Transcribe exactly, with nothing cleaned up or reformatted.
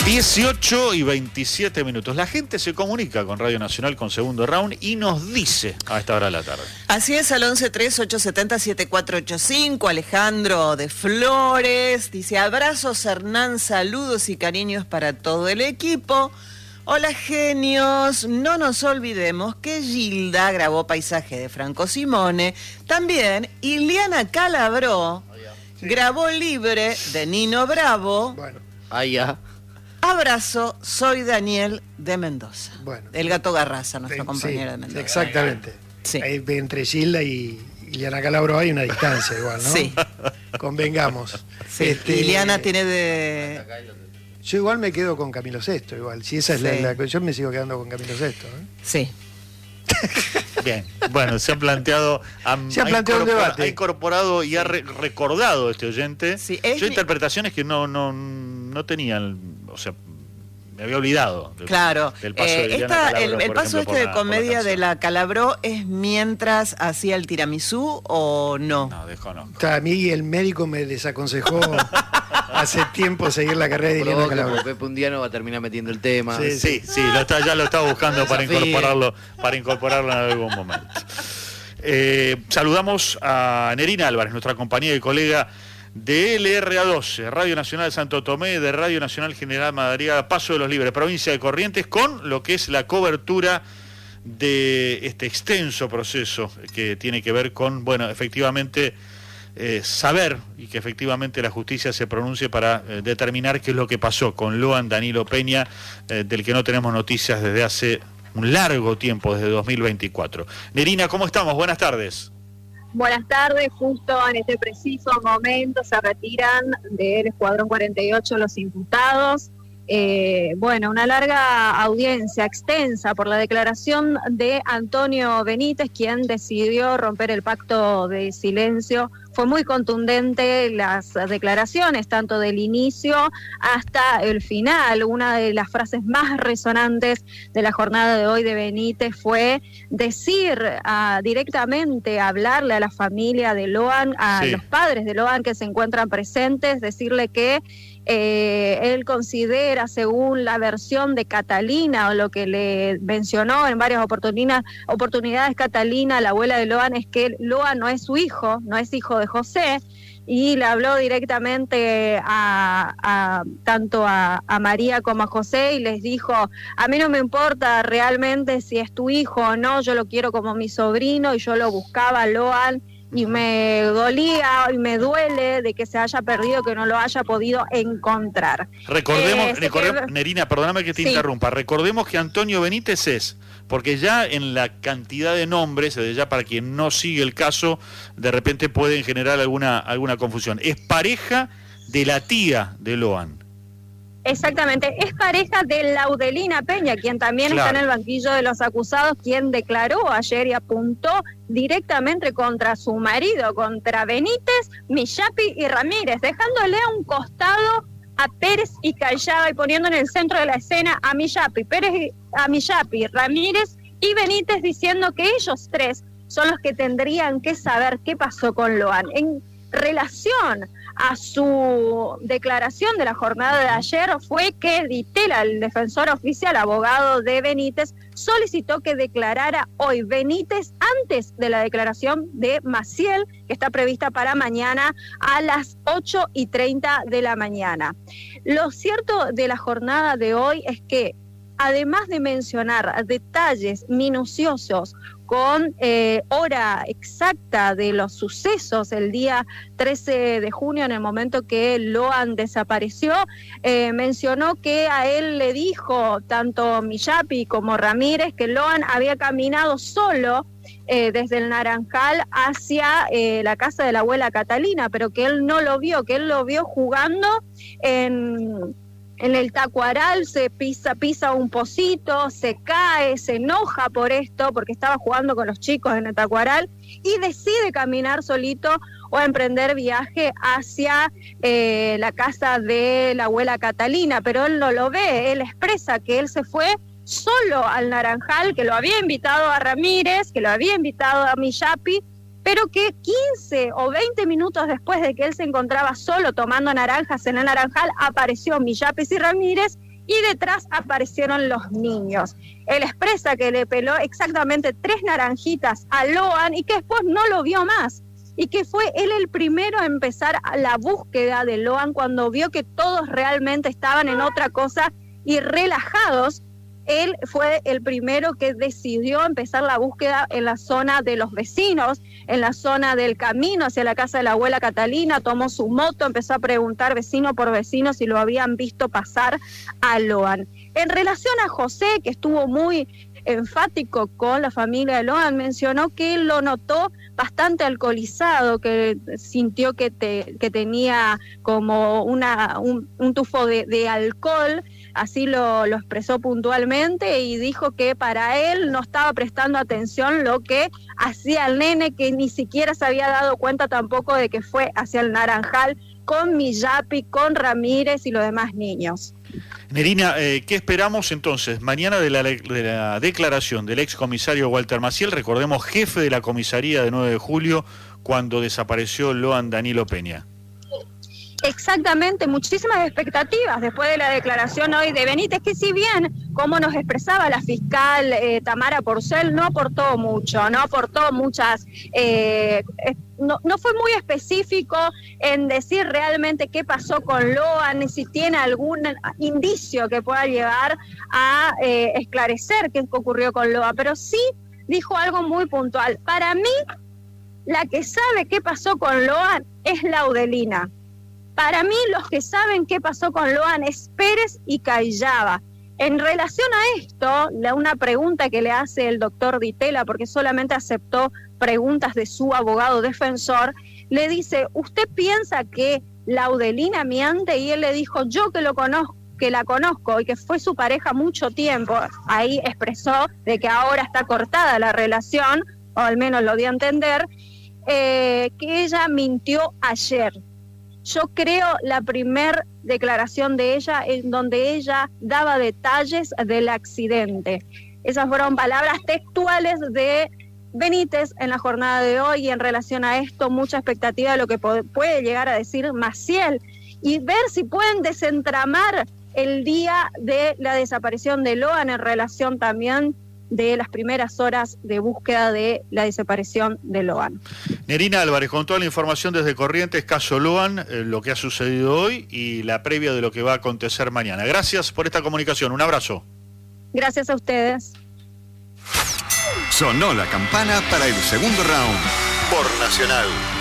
dieciocho y veintisiete minutos. La gente se comunica con Radio Nacional con Segundo Round y nos dice a esta hora de la tarde. Así es, al once tres ocho siete cero siete cuatro ocho cinco. Alejandro de Flores dice: abrazos, Hernán, saludos y cariños para todo el equipo. Hola, genios. No nos olvidemos que Gilda grabó Paisaje de Franco Simone. También Iliana Calabró sí. grabó Libre de Nino Bravo. Bueno, ahí ya. Abrazo, soy Daniel de Mendoza. Bueno. El Gato Garraza, nuestro Sí, compañero de Mendoza. Exactamente. Sí. Ahí, entre Gilda y Iliana Calabro hay una distancia igual, ¿no? Sí. Convengamos. Sí. Este, Iliana tiene de... Yo igual me quedo con Camilo Sesto, igual. Si esa es Sí. la, la... Yo me sigo quedando con Camilo Sesto, ¿eh? Sí. Bien, bueno, se ha planteado, ha, se ha planteado ha un debate. Ha incorporado y ha re recordado este oyente. Sí, es Yo mi... interpretaciones que no, no, no tenían, o sea, me había olvidado. Del, claro, del paso eh, de esta, Calabro, el, el por paso ejemplo, este de la, comedia la de la Calabró es mientras hacía el tiramisú o no. No, desconozco. O sea, a mí el médico me desaconsejó hace tiempo seguir la carrera de Iliana Calabro. Pepe un día no va a terminar metiendo el tema. Sí, sí, sí, lo está, ya lo está buscando para Desafío. incorporarlo, para incorporarlo en algún momento. Eh, saludamos a Nerina Álvarez, nuestra compañera y colega de L R A doce, Radio Nacional de Santo Tomé, de Radio Nacional General Madariaga, Paso de los Libres, provincia de Corrientes, con lo que es la cobertura de este extenso proceso que tiene que ver con, bueno, efectivamente eh, saber y que efectivamente la justicia se pronuncie para eh, determinar qué es lo que pasó con Loan Danilo Peña, eh, del que no tenemos noticias desde hace un largo tiempo, desde dos mil veinticuatro. Nerina, ¿cómo estamos? Buenas tardes. Buenas tardes, justo en este preciso momento se retiran del Escuadrón cuarenta y ocho los imputados. Eh, bueno, una larga audiencia extensa por la declaración de Antonio Benítez, quien decidió romper el pacto de silencio. Fue muy contundente las declaraciones, tanto del inicio hasta el final. Una de las frases más resonantes de la jornada de hoy de Benítez fue decir uh, directamente, hablarle a la familia de Loan, a sí. los padres de Loan que se encuentran presentes, decirle que Eh, él considera, según la versión de Catalina, o lo que le mencionó en varias oportunidades, oportunidades Catalina, la abuela de Loan, es que Loan no es su hijo, no es hijo de José, y le habló directamente a, a tanto a, a María como a José y les dijo: a mí no me importa realmente si es tu hijo o no, yo lo quiero como mi sobrino y yo lo buscaba a Loan. Y me dolía y me duele de que se haya perdido, que no lo haya podido encontrar. Recordemos, Eh, recordemos que... Nerina, perdóname que te sí. interrumpa, recordemos que Antonio Benítez es, porque ya en la cantidad de nombres, ya para quien no sigue el caso, de repente pueden generar alguna, alguna confusión, es pareja de la tía de Loan. Exactamente, es pareja de Laudelina Peña, quien también Claro. está en el banquillo de los acusados, quien declaró ayer y apuntó directamente contra su marido, contra Benítez, Millapi y Ramírez, dejándole a un costado a Pérez y Callada y poniendo en el centro de la escena a Millapi, Pérez, a Millapi, Ramírez y Benítez, diciendo que ellos tres son los que tendrían que saber qué pasó con Loan. En relación a su declaración de la jornada de ayer, fue que Ditela, el defensor oficial, abogado de Benítez, solicitó que declarara hoy Benítez antes de la declaración de Maciel, que está prevista para mañana a las ocho y treinta de la mañana. Lo cierto de la jornada de hoy es que, además de mencionar detalles minuciosos con eh, hora exacta de los sucesos el día trece de junio, en el momento que Loan desapareció, eh, mencionó que a él le dijo tanto Millapi como Ramírez que Loan había caminado solo eh, desde el Naranjal hacia eh, la casa de la abuela Catalina, pero que él no lo vio, que él lo vio jugando en... En el Tacuaral, se pisa, pisa un pocito, se cae, se enoja por esto, porque estaba jugando con los chicos en el Tacuaral, y decide caminar solito o emprender viaje hacia eh, la casa de la abuela Catalina, pero él no lo ve, él expresa que él se fue solo al Naranjal, que lo había invitado a Ramírez, que lo había invitado a Millapi, pero que quince o veinte minutos después de que él se encontraba solo tomando naranjas en el Naranjal, apareció Millapes y Ramírez y detrás aparecieron los niños. Él expresa que le peló exactamente tres naranjitas a Loan y que después no lo vio más. Y que fue él el primero a empezar la búsqueda de Loan cuando vio que todos realmente estaban en otra cosa y relajados. Él fue el primero que decidió empezar la búsqueda en la zona de los vecinos, en la zona del camino hacia la casa de la abuela Catalina. Tomó su moto, empezó a preguntar vecino por vecino si lo habían visto pasar a Loan. En relación a José, que estuvo muy enfático con la familia de Loan, mencionó que él lo notó bastante alcoholizado, que sintió que, te, que tenía como una, un, un tufo de, de alcohol, así lo, lo expresó puntualmente, y dijo que para él no estaba prestando atención lo que hacía el nene, que ni siquiera se había dado cuenta tampoco de que fue hacia el Naranjal con Miyapi, con Ramírez y los demás niños. Nerina, eh, ¿qué esperamos entonces mañana de la, de la declaración del excomisario Walter Maciel? Recordemos, jefe de la comisaría de nueve de julio, cuando desapareció Loan Danilo Peña. Exactamente, muchísimas expectativas después de la declaración hoy de Benítez, que si bien, como nos expresaba la fiscal eh, Tamara Porcel, no aportó mucho, no aportó muchas, eh, no, no fue muy específico en decir realmente qué pasó con Loan, ni si tiene algún indicio que pueda llevar a eh, esclarecer qué ocurrió con Loan, pero sí dijo algo muy puntual. Para mí, la que sabe qué pasó con Loan es Laudelina. Para mí, los que saben qué pasó con Loan es Pérez y Callaba. En relación a esto, una pregunta que le hace el doctor Ditela, porque solamente aceptó preguntas de su abogado defensor, le dice, ¿usted piensa que Laudelina miente? Y él le dijo, yo que lo conozco, que la conozco y que fue su pareja mucho tiempo, ahí expresó de que ahora está cortada la relación, o al menos lo dio a entender, eh, que ella mintió ayer. Yo creo la primer declaración de ella en donde ella daba detalles del accidente. Esas fueron palabras textuales de Benítez en la jornada de hoy, y en relación a esto mucha expectativa de lo que puede llegar a decir Maciel y ver si pueden desentramar el día de la desaparición de Loan en relación también de las primeras horas de búsqueda de la desaparición de Loan. Nerina Álvarez, con toda la información desde Corrientes, caso Loan, eh, lo que ha sucedido hoy y la previa de lo que va a acontecer mañana. Gracias por esta comunicación, un abrazo. Gracias a ustedes. Sonó la campana para el segundo round por Nacional.